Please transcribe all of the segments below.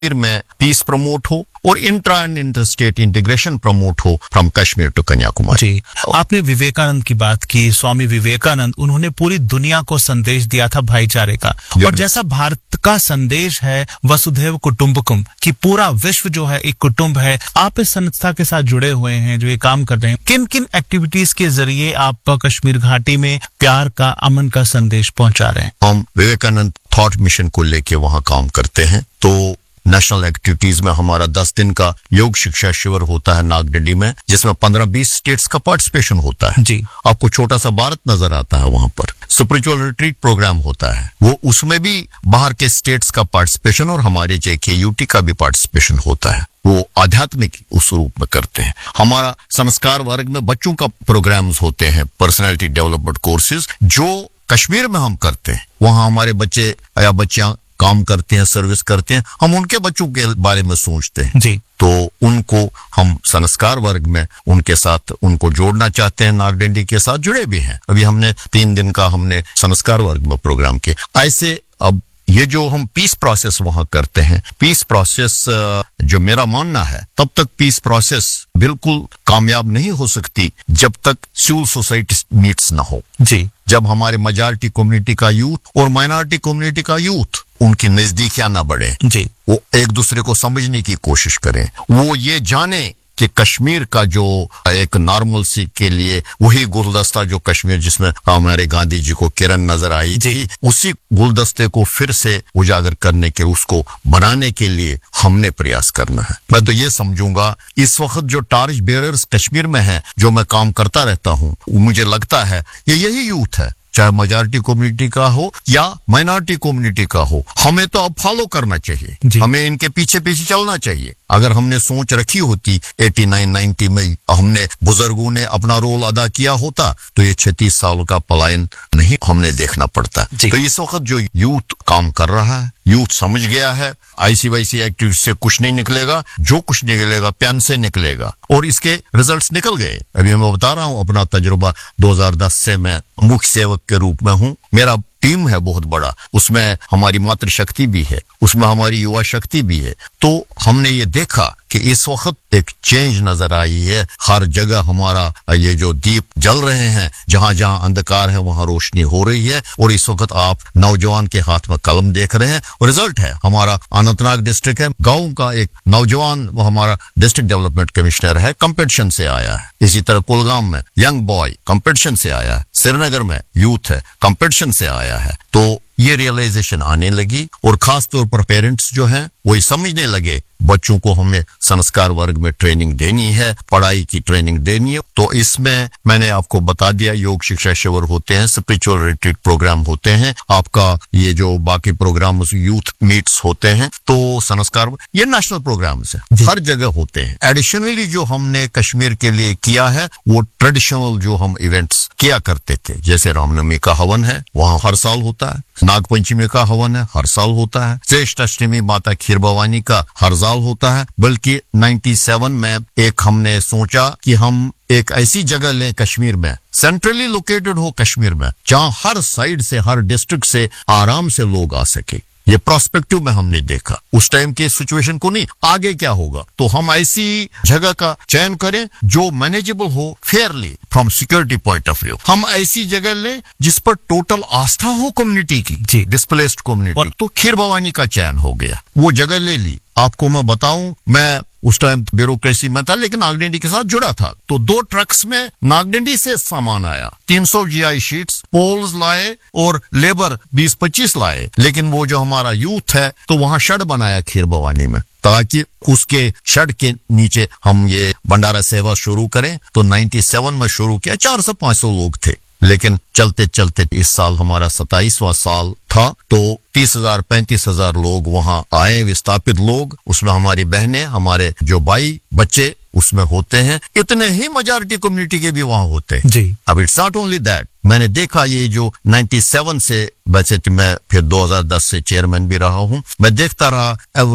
में piece promote हो और intra and inter state integration promote हो फ्रॉम कश्मीर टू कन्याकुमारी। जी, आपने विवेकानंद की बात की। स्वामी विवेकानंद, उन्होंने पूरी दुनिया को संदेश दिया था भाईचारे का। और जैसा भारत का संदेश है वसुधैव कुटुंबकम, कि पूरा विश्व जो है एक कुटुंब है, आप इस संस्था के साथ जुड़े हुए हैं, जो ये काम कर रहे हैं, किन किन एक्टिविटीज के जरिए आप कश्मीर घाटी में प्यार का, अमन का संदेश पहुंचा रहे हैं? हम विवेकानंद थॉट मिशन को लेके वहां काम करते हैं। तो नेशनल एक्टिविटीज में हमारा 10 दिन का योग शिक्षा शिविर होता है नागडिंडी में, जिसमें 15-20 स्टेट्स का पार्टिसिपेशन होता है। जी, आपको छोटा सा भारत नजर आता है वहां पर। स्पिरिचुअल रिट्रीट प्रोग्राम होता है, वो उसमें भी बाहर के स्टेट्स का पार्टिसिपेशन और हमारे JKUT का भी पार्टिसिपेशन होता है। वो आध्यात्मिक उस रूप में करते हैं। हमारा संस्कार वर्ग में बच्चों का प्रोग्राम्स होते हैं, पर्सनैलिटी डेवलपमेंट कोर्सेज, जो कश्मीर में हम करते हैं। वहां हमारे बच्चे या बच्चियां काम करते हैं, सर्विस करते हैं, हम उनके बच्चों के बारे में सोचते हैं। जी, तो उनको हम संस्कार वर्ग में उनके साथ उनको जोड़ना चाहते हैं। नागडिंडी के साथ जुड़े भी हैं। अभी हमने 3 दिन का हमने संस्कार वर्ग में प्रोग्राम किया। ऐसे अब ये जो हम पीस प्रोसेस वहां करते हैं, पीस प्रोसेस जो मेरा मानना है, तब तक पीस प्रोसेस बिल्कुल कामयाब नहीं हो सकती जब तक सिविल सोसाइटी मीट्स ना हो। जी, जब हमारे मेजॉरिटी कम्युनिटी का यूथ और माइनॉरिटी कम्युनिटी का यूथ उनकी नजदीकियां ना बढ़े, जी, वो एक दूसरे को समझने की कोशिश करें, वो ये जाने कि कश्मीर का जो एक नॉर्मल सी के लिए वही गुलदस्ता जो कश्मीर जिसमें हमारे गांधी जी को किरण नजर आई थी, उसी गुलदस्ते को फिर से उजागर करने के, उसको बनाने के लिए हमने प्रयास करना है। मैं तो ये समझूंगा इस वक्त जो टॉर्च बेयरर्स कश्मीर में हैं, जो मैं काम करता रहता हूँ, मुझे लगता है ये यही यूथ है, चाहे मेजॉरिटी कम्युनिटी का हो या माइनॉरिटी कम्युनिटी का हो। हमें तो अब फॉलो करना चाहिए, हमें इनके पीछे पीछे चलना चाहिए। अगर हमने सोच रखी होती 89-90 में हमने बुजुर्गों ने अपना रोल अदा किया होता, तो ये 36 साल का पलायन नहीं हमने देखना पड़ता। तो इस वक्त जो यूथ काम कर रहा है, यूथ समझ गया है, ICYC एक्टिविटी से कुछ नहीं निकलेगा, जो कुछ निकलेगा पेन से निकलेगा, और इसके रिजल्ट्स निकल गए। अभी मैं बता रहा हूँ अपना तजुर्बा, 2010 से मैं मुख्य सेवक के रूप में हूँ। मेरा टीम है बहुत बड़ा, उसमें हमारी मातृशक्ति भी है, उसमें हमारी युवा शक्ति भी है। तो हमने ये देखा कि इस वक्त एक चेंज नजर आई है। हर जगह हमारा ये जो दीप जल रहे हैं, जहां जहां अंधकार है वहां रोशनी हो रही है। और इस वक्त आप नौजवान के हाथ में कलम देख रहे हैं, और रिजल्ट है हमारा अनंतनाग डिस्ट्रिक्ट है, गांव का एक नौजवान, वो हमारा डिस्ट्रिक्ट डेवलपमेंट कमिश्नर है, कंपटीशन से आया है। इसी तरह कुलगाम में यंग बॉय कंपटीशन से आया है, श्रीनगर में यूथ है कंपटीशन से आया है। तो ये रियलाइजेशन आने लगी, और खास तौर पर पेरेंट्स जो हैं वो समझने लगे बच्चों को हमें संस्कार वर्ग में ट्रेनिंग देनी है, पढ़ाई की ट्रेनिंग देनी है। तो इसमें मैंने आपको बता दिया, योग शिक्षा शिविर होते हैं, स्पिरिचुअल रिट्रीट प्रोग्राम होते हैं, आपका ये जो बाकी प्रोग्राम यूथ मीट्स होते हैं, तो संस्कार ये नेशनल प्रोग्राम्स है, हर जगह होते हैं। एडिशनली जो हमने कश्मीर के लिए किया है वो ट्रेडिशनल जो हम इवेंट्स किया करते थे, जैसे रामनवमी का हवन है, वहां हर साल होता है, नागपंचमी का हवन है, हर साल होता है, श्रेष्ठ अष्टमी माता खीर भवानी का हर साल होता है। बल्कि 97 में एक हमने सोचा कि हम एक ऐसी जगह लें कश्मीर में, सेंट्रली लोकेटेड हो कश्मीर में, जहां हर साइड से, हर डिस्ट्रिक्ट से आराम से लोग आ सके। ये प्रोस्पेक्टिव में हमने देखा उस टाइम के सिचुएशन को, नहीं आगे क्या होगा, तो हम ऐसी जगह का चयन करें जो मैनेजेबल हो Fairlie from security point of view. हम ऐसी जगह लें जिस पर टोटल आस्था हो कम्युनिटी की, जी, डिस्प्लेस्ड कम्युनिटी। तो खीर भवानी का चयन हो गया, वो जगह ले ली। आपको मैं बताऊं, मैं उस टाइम ब्यूरोक्रेसी में था लेकिन नागडिंडी के साथ जुड़ा था। तो 2 ट्रक्स में नागडिंडी से सामान आया, 300 GI शीट्स, पोल्स लाए और लेबर 20-25 लाए। लेकिन वो जो हमारा यूथ है, तो वहां शेड बनाया खीर भवानी में, ताकि उसके शेड के नीचे हम ये भंडारा सेवा शुरू करें। तो 97 में शुरू किया, 400-500 लोग थे। लेकिन चलते चलते इस साल हमारा 27वां साल था, तो 30,000-35,000 लोग वहां आए, विस्थापित लोग, उसमें हमारी बहनें, हमारे जो भाई बच्चे उसमें होते हैं। इतने ही मेजॉरिटी कम्युनिटी के भी वहां होते हैं जी। अब इट्स नॉट ओनली दैट, मैंने देखा ये जो 97 से, वैसे मैं फिर 2010 से चेयरमैन भी रहा हूं, मैं देखता रहा एवरी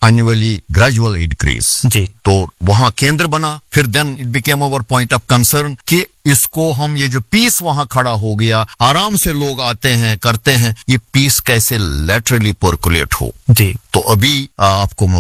annually gradual increase. जी। तो वहां केंद्र बना, फिर then it became our point of concern कि इसको हम ये जो पीस वहां खड़ा हो गया, आराम से लोग आते हैं करते हैं, ये पीस कैसे लैटरली पर्कुलेट हो। जी। तो अभी आपको